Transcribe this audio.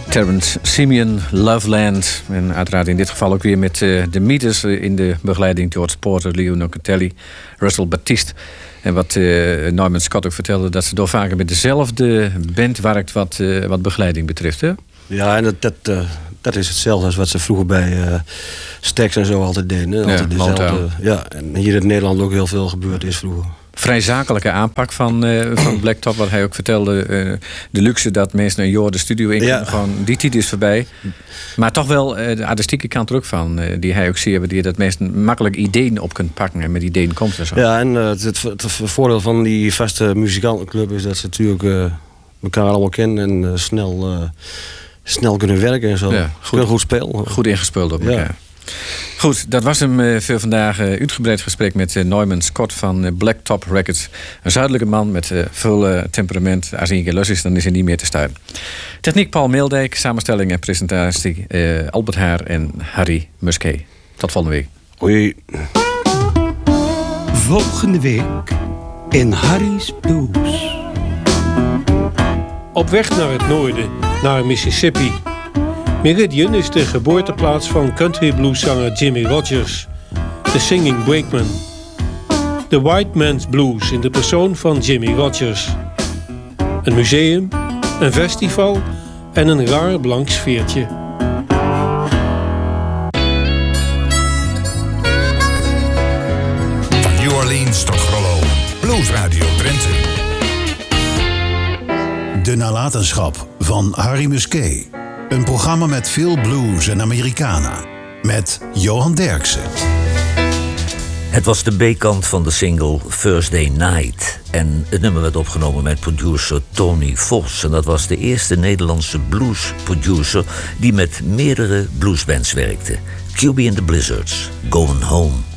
Terence Simeon, Loveland. En uiteraard in dit geval ook weer met de Meters in de begeleiding. George Porter, Leo Locatelli, Russell Baptiste. En wat Norman Scott ook vertelde, dat ze door vaker met dezelfde band werkt wat begeleiding betreft. Hè? Ja, en dat is hetzelfde als wat ze vroeger bij Stax en zo altijd deden. Hè? Altijd dezelfde. Ja, en hier in Nederland ook heel veel gebeurd is vroeger. Vrij zakelijke aanpak van Blacktop, wat hij ook vertelde. De luxe dat mensen een jaar de studio in kunnen. Gewoon, die tijd is voorbij. Maar toch wel de artistieke kant er ook van. Die hij ook zeer waardeert. Dat mensen makkelijk ideeën op kunt pakken. En met ideeën komt er zo. Ja, en het voordeel van die vaste muzikantenclub is dat ze natuurlijk elkaar allemaal kennen. En snel kunnen werken en zo. Ja, goed spelen. Goed ingespeeld op elkaar. Ja. Goed, dat was hem voor vandaag. Uitgebreid gesprek met Norman Scott van Blacktop Records. Een zuidelijke man met veel temperament. Als hij een keer los is, dan is hij niet meer te stuiten. Techniek Paul Meeldijk, samenstelling en presentatie Albert Haar en Harry Musquet. Tot volgende week. Hoi. Volgende week in Harry's Blues. Op weg naar het noorden, naar Mississippi. Meridian is de geboorteplaats van country blueszanger Jimmy Rogers, de singing brakeman. The White Man's Blues in de persoon van Jimmy Rogers. Een museum, een festival en een raar blank sfeertje. Van New Orleans tot Grollo, Blues Radio Drenthe. De nalatenschap van Harry Musquet. Een programma met veel blues en Americana. Met Johan Derksen. Het was de B-kant van de single Thursday Night. En het nummer werd opgenomen met producer Tony Vos. En dat was de eerste Nederlandse bluesproducer die met meerdere bluesbands werkte. QB and the Blizzards, Going Home.